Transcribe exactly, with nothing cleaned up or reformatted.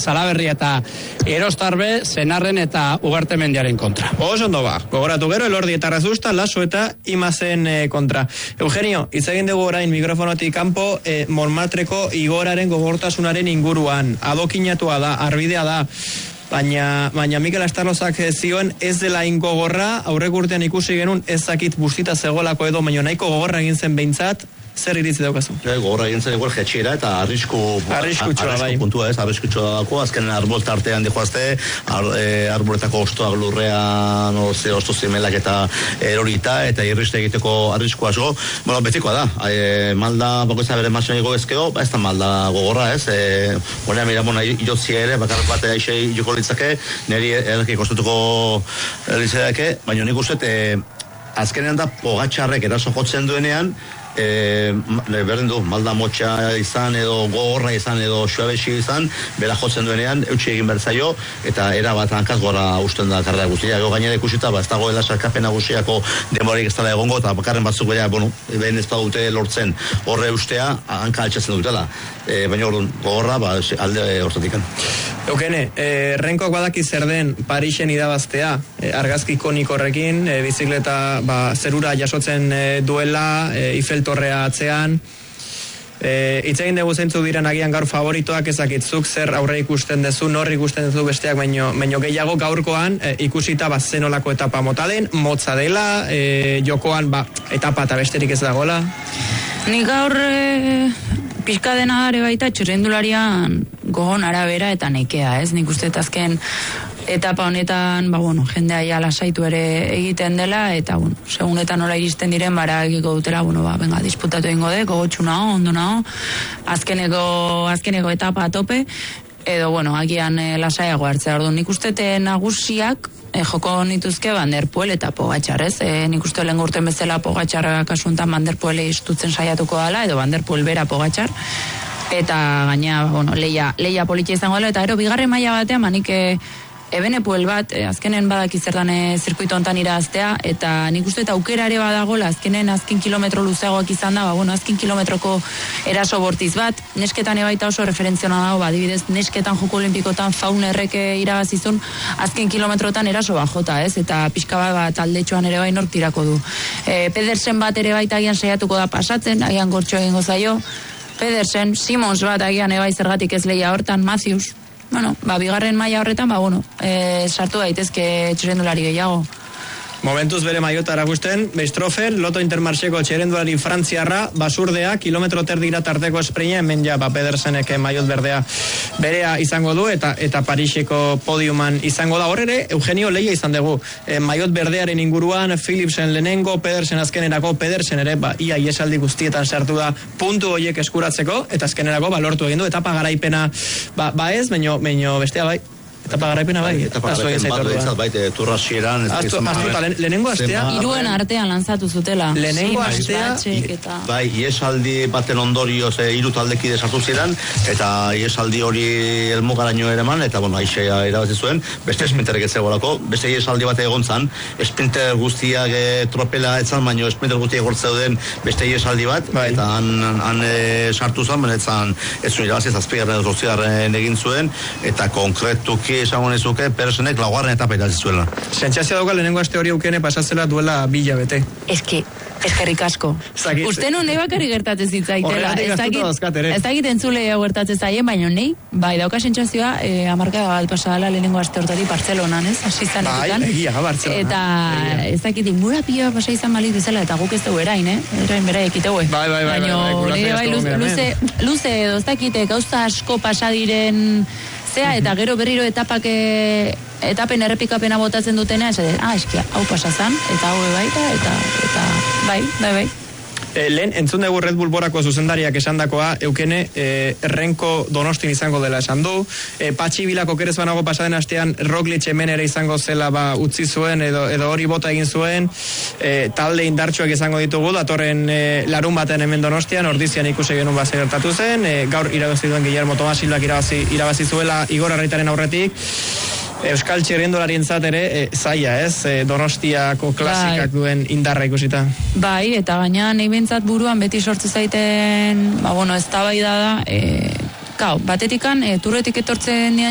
Salaberria eta Erostarbe, Senarren eta Ugartemendiaren kontra. Oso ondo ba, gogoratu gero, Elordi eta Razusta, Laso eta Imazen e, kontra. Eugenio, hitz egin dugu orain mikrofonotik kanpo, e, Montmartreko igoraren gogortasunaren inguruan. Adokinatua da, arbidea da. Baina, baina Mikel Astarlozak zioen ez dela ingogorra, aurrek urtean ikusi genuen ezakit bustita zegolako edo, baina nahiko gogorra egin zen behintzat, zer iritzi daukazu? Ja, gogorra egin zen igual jetxera eta arrisku, arriskutsua bai. puntua ez, arriskutsua dako, azken arbol tartean dijoazte, ar, e, arboletako ostoak lurrean, oze, osto zimelak eta erorita, eta irriste egiteko arrisku asko, bueno, betikoa da, e, malda, bakoitza bere masen ego ezkeo, ba, ez da malda gogorra ez, e, honea miramona irotzi ere, bakarrak bat eixe joko litzake, niri erki kostutuko litzake, baina nik uste, e, azkenean da pogatxarrek eraso jotzen duenean, E, berdin du, malda motxa izan edo gogorra izan edo suabexi izan, bera jotzen duenean eutsi egin bertzaio eta era bat hankaz gora usten da karrera guztia. Ego gainera ikusita, ba, ez dagoela sarkapen nagusiako denborik ez dela egongo eta bakarren batzuk bera, bueno, behen ez badute lortzen horre ustea, hanka altxatzen dutela. E, baina orduan, gogorra, ba, alde hortatik. Eukene, e, Renkok badaki zer den Parisen idabaztea, e, argazki ikonik horrekin, e, bizikleta ba, zerura jasotzen e, duela, e, Eiffel torrea atzean. Eh, hitz egin dugu zeintzu diren agian gaur favoritoak, ezakitzuk zer aurre ikusten duzu, norri ikusten duzu besteak, baino, baino gehiago gaurkoan e, ikusita ba, zenolako etapa mota den, motza dela, e, jokoan ba, etapa eta besterik ez dagoela. Nik gaur e, pixka dena are baita txirrendularian gogon arabera eta nekea, ez? Nik uste azken etapa honetan, ba, bueno, jendea ja lasaitu ere egiten dela, eta, bueno, segunetan nola iristen diren, bara egiko dutela, bueno, ba, venga, disputatu egingo de, gogotxu nao, ondo nao, azkeneko, azkeneko etapa tope, edo, bueno, agian e, lasaiago hartzea, orduan, nik uste nagusiak, e, joko nituzke Van der Poel eta Pogačar, ez? E, nik uste lehen urten bezala Pogačar kasuntan Van der Poel istutzen saiatuko dela, edo Van der Poel bera Pogačar, eta gaina, bueno, leia, leia politia izango dela, eta ero, bigarren maila batean, manik ebene puel bat, eh, azkenen badaki zertan eh, zirkuito hontan iraztea, eta nik uste eta aukera ere badagola, azkenen azken kilometro luzeagoak izan da, ba, bueno, azken kilometroko eraso bortiz bat, nesketan ebaita oso referentziona dago, ba, adibidez, nesketan joko olimpikotan faun erreke irabazizun, azken kilometrotan eraso bajota, ez, eta pixka bat, ba, taldetxoan ere bai nork tirako du. E, Pedersen bat ere baita agian saiatuko da pasatzen, agian gortxo egingo zaio, Pedersen, Simons bat agian ebai zergatik ez leia hortan, Matthews, bueno, ba, bigarren maila horretan, ba, bueno, e, sartu daitezke txirrendulari gehiago. Momentuz bere maiota erakusten, Beistrofen, Loto Intermarxeko txirrendulari frantziarra, basurdea, kilometro terdira tarteko espreina, hemen ja, ba, Pedersenek maiot berdea berea izango du, eta eta Pariseko podiuman izango da. Horre, Eugenio leia izan dugu, e, maiot berdearen inguruan, Philipsen lehenengo, Pedersen azkenerako, Pedersen ere, ba, ia iesaldi guztietan sartu da puntu horiek eskuratzeko, eta azkenerako, ba, lortu egin du, etapa garaipena, ba, ba ez, baino, baino bestea bai. Etapa garaipena bai. Etapa garaipena bai, behintzat bai, turrasieran. Astuta, lehenengo astea. Iruen artean lanzatu zutela. Lehenengo astea. Bai, iesaldi baten ondorioz hiru taldekide sartu ziren, eta iesaldi hori helmugaraino ere eman, eta bueno, aixea irabazi zuen, beste esprinterrek ez zegoelako, beste iesaldi bat egon zan, esprinter guztiak e, tropela etzan, baino esprinter guztiak gortzeuden beste iesaldi bat, bai. Eta han, han e, sartu zan, benetzan ez zuen irabazi, zazpigarren zortzigarren egin zuen, eta konkretuki esango nezuke, Pedersenek laugarren etapa irabazi zuela. Sentsazioa dauka lehenengo aste hori Eukene pasatzela duela bila bete. Eski, eskerrik asko. Uste nun nahi bakari gertatzen zitzaitela. Ez dakit entzule gertatzen zaien, baina nahi, bai, dauka sentsazioa, eh, amarka bat pasadala lehenengo aste hortari Bartzelonan, ez? Asistan egutan. Bai, egia, Bartzelona. Eta ez dakit, ingura pila pasa izan baliz bezala, eta guk ez dugu erain, eh? Erain bera ekiteue. Bai, bai, bai. Baina, bai, luze, luze, edo, ez dakite, gauza asko pasadiren zea, eta gero berriro etapak etapen errepikapena botatzen dutena, ez edo, ah, eskia, hau pasazan, eta hau baita, eta, eta, bai, bai, bai. E, lehen, entzun dugu Red Bull Borako zuzendariak esandakoa, Eukene, e, Renko Donostin izango dela esan du, e, Patxi Bilako kerez banago pasaden astean, Roglic hemen ere izango zela ba, utzi zuen, edo, edo hori bota egin zuen, e, talde indartsuak izango ditugu, datorren e, larun baten hemen Donostian, ordizian ikusi genuen bat gertatu zen, e, gaur irabazi duen Guillermo Tomas Silvak irabazi, irabazi zuela Igor Arraitaren aurretik, Euskal txirrendularientzat ere e, zaila, ez? E, Donostiako klasikak bai. Duen indarra ikusita. Bai, eta gaina nahi bentsat buruan beti sortzu zaiten, ba, bueno, ez tabaida da, e, gau, batetikan, e, turretik etortzen